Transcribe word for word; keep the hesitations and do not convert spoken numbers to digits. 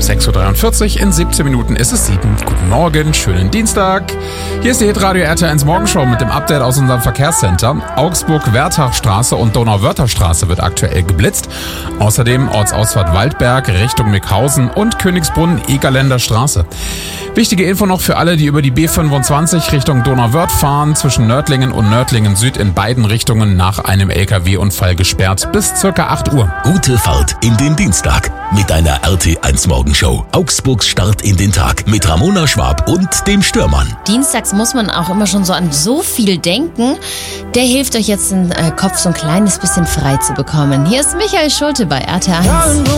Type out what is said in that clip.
sechs Uhr dreiundvierzig, in siebzehn Minuten ist es sieben. Guten Morgen, schönen Dienstag. Hier ist die Hitradio R T eins Morgenshow mit dem Update aus unserem Verkehrscenter. Augsburg-Wertachstraße und Donauwörtherstraße wird aktuell geblitzt. Außerdem Ortsausfahrt Waldberg Richtung Mickhausen und Königsbrunn-Egerländer Straße. Wichtige Info noch für alle, die über die B fünfundzwanzig Richtung Donauwörth fahren, zwischen Nördlingen und Nördlingen Süd in beiden Richtungen nach einem L K W-Unfall gesperrt bis circa acht Uhr. Gute Fahrt in den Dienstag mit deiner R T eins Morgenshow. Augsburgs Start in den Tag mit Ramona Schwab und dem Stürmann. Dienstags muss man auch immer schon so an so viel denken. Der hilft euch jetzt, den äh, Kopf so ein kleines bisschen frei zu bekommen. Hier ist Michael Schulte bei R T eins.